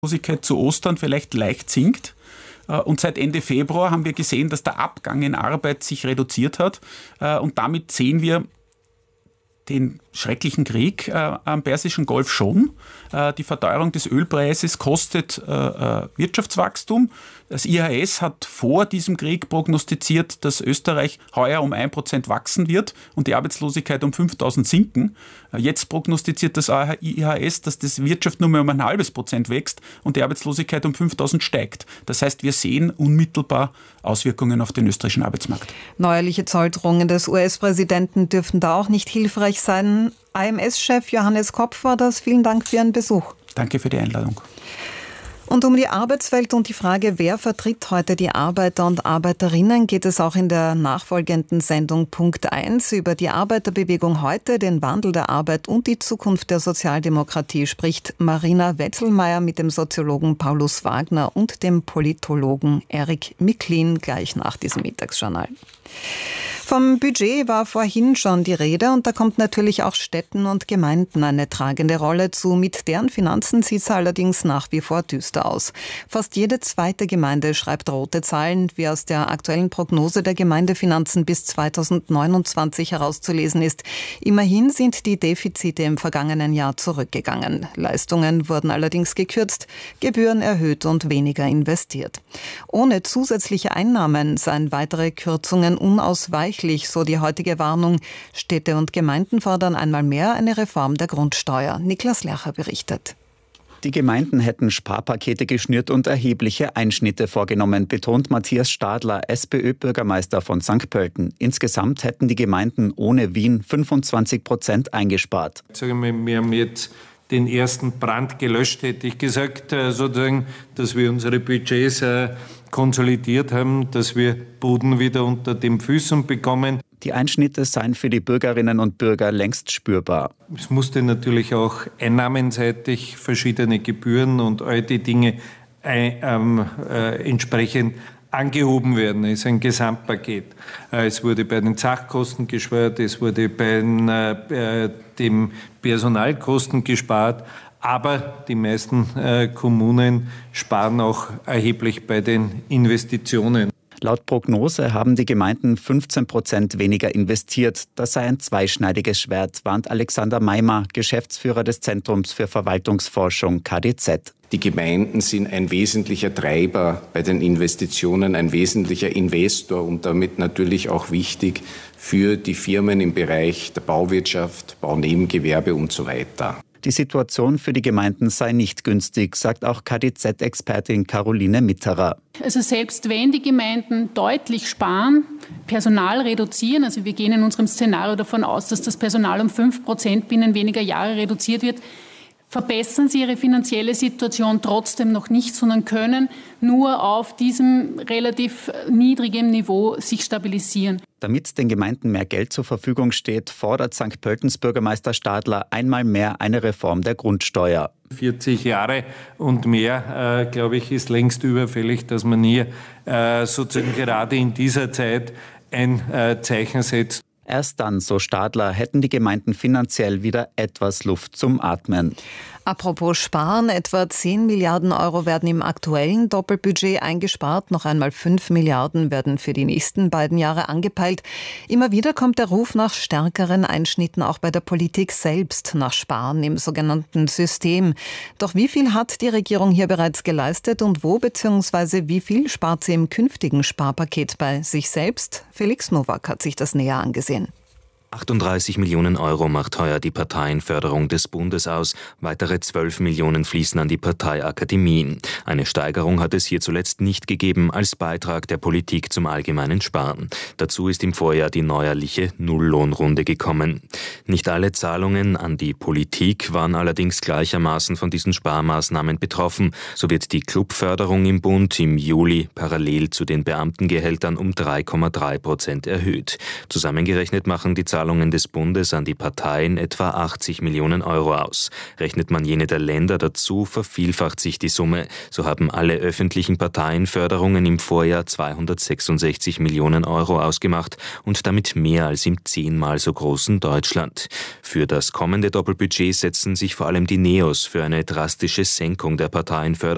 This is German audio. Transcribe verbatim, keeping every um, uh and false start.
Arbeitslosigkeit zu Ostern vielleicht leicht sinkt. Und seit Ende Februar haben wir gesehen, dass der Abgang in Arbeit sich reduziert hat. Und damit sehen wir den schrecklichen Krieg äh, am Persischen Golf schon. Äh, die Verteuerung des Ölpreises kostet äh, äh, Wirtschaftswachstum. Das I H S hat vor diesem Krieg prognostiziert, dass Österreich heuer um ein Prozent wachsen wird und die Arbeitslosigkeit um fünftausend sinken. Äh, jetzt prognostiziert das I H S, dass die Wirtschaft nur mehr um ein halbes Prozent wächst und die Arbeitslosigkeit um fünftausend steigt. Das heißt, wir sehen unmittelbar Auswirkungen auf den österreichischen Arbeitsmarkt. Neuerliche Zolldrohungen des U S-Präsidenten dürften da auch nicht hilfreich sein. I M S-Chef Johannes Kopf war das. Vielen Dank für Ihren Besuch. Danke für die Einladung. Und um die Arbeitswelt und die Frage, wer vertritt heute die Arbeiter und Arbeiterinnen, geht es auch in der nachfolgenden Sendung Punkt eins. Über die Arbeiterbewegung heute, den Wandel der Arbeit und die Zukunft der Sozialdemokratie spricht Marina Wetzelmeier mit dem Soziologen Paulus Wagner und dem Politologen Erik Miklin gleich nach diesem Mittagsjournal. Vom Budget war vorhin schon die Rede und da kommt natürlich auch Städten und Gemeinden eine tragende Rolle zu. Mit deren Finanzen sieht es allerdings nach wie vor düster aus. Fast jede zweite Gemeinde schreibt rote Zahlen, wie aus der aktuellen Prognose der Gemeindefinanzen bis zweitausendneunundzwanzig herauszulesen ist. Immerhin sind die Defizite im vergangenen Jahr zurückgegangen. Leistungen wurden allerdings gekürzt, Gebühren erhöht und weniger investiert. Ohne zusätzliche Einnahmen seien weitere Kürzungen unausweichlich, so die heutige Warnung. Städte und Gemeinden fordern einmal mehr eine Reform der Grundsteuer. Niklas Lercher berichtet. Die Gemeinden hätten Sparpakete geschnürt und erhebliche Einschnitte vorgenommen, betont Matthias Stadler, SPÖ-Bürgermeister von Sankt Pölten. Insgesamt hätten die Gemeinden ohne Wien fünfundzwanzig Prozent eingespart. Sagen wir, wir haben jetzt den ersten Brand gelöscht, hätte ich gesagt, sozusagen, dass wir unsere Budgets konsolidiert haben, dass wir Boden wieder unter den Füßen bekommen. Die Einschnitte seien für die Bürgerinnen und Bürger längst spürbar. Es musste natürlich auch einnahmenseitig verschiedene Gebühren und all die Dinge ähm, äh, entsprechend angehoben werden. Es ist ein Gesamtpaket. Es wurde bei den Sachkosten gespart, es wurde bei den, äh, den Personalkosten gespart, aber die meisten äh, Kommunen sparen auch erheblich bei den Investitionen. Laut Prognose haben die Gemeinden fünfzehn Prozent weniger investiert. Das sei ein zweischneidiges Schwert, warnt Alexander Meimer, Geschäftsführer des Zentrums für Verwaltungsforschung K D Z. Die Gemeinden sind ein wesentlicher Treiber bei den Investitionen, ein wesentlicher Investor und damit natürlich auch wichtig für die Firmen im Bereich der Bauwirtschaft, Baunebengewerbe und so weiter. Die Situation für die Gemeinden sei nicht günstig, sagt auch K D Z-Expertin Caroline Mitterer. Also selbst wenn die Gemeinden deutlich sparen, Personal reduzieren, also wir gehen in unserem Szenario davon aus, dass das Personal um fünf Prozent binnen weniger Jahre reduziert wird, verbessern sie ihre finanzielle Situation trotzdem noch nicht, sondern können nur auf diesem relativ niedrigen Niveau sich stabilisieren. Damit den Gemeinden mehr Geld zur Verfügung steht, fordert Sankt Pöltens Bürgermeister Stadler einmal mehr eine Reform der Grundsteuer. vierzig Jahre und mehr, äh, glaube ich, ist längst überfällig, dass man hier äh, sozusagen gerade in dieser Zeit ein äh, Zeichen setzt. Erst dann, so Stadler, hätten die Gemeinden finanziell wieder etwas Luft zum Atmen. Apropos Sparen, etwa zehn Milliarden Euro werden im aktuellen Doppelbudget eingespart. Noch einmal fünf Milliarden werden für die nächsten beiden Jahre angepeilt. Immer wieder kommt der Ruf nach stärkeren Einschnitten auch bei der Politik selbst, nach Sparen im sogenannten System. Doch wie viel hat die Regierung hier bereits geleistet und wo bzw. wie viel spart sie im künftigen Sparpaket bei sich selbst? Felix Nowak hat sich das näher angesehen. achtunddreißig Millionen Euro macht heuer die Parteienförderung des Bundes aus. Weitere zwölf Millionen fließen an die Parteiakademien. Eine Steigerung hat es hier zuletzt nicht gegeben als Beitrag der Politik zum allgemeinen Sparen. Dazu ist im Vorjahr die neuerliche Nulllohnrunde gekommen. Nicht alle Zahlungen an die Politik waren allerdings gleichermaßen von diesen Sparmaßnahmen betroffen. So wird die Clubförderung im Bund im Juli parallel zu den Beamtengehältern um drei Komma drei Prozent erhöht. Zusammengerechnet machen die Zahlungen des Bundes an die Parteien etwa achtzig Millionen Euro aus. Rechnet man jene der Länder dazu, vervielfacht sich die Summe. So haben alle öffentlichen Parteienförderungen im Vorjahr zweihundertsechsundsechzig Millionen Euro ausgemacht und damit mehr als im zehnmal so großen Deutschland. Für das kommende Doppelbudget setzen sich vor allem die Neos für eine drastische Senkung der Parteienförderung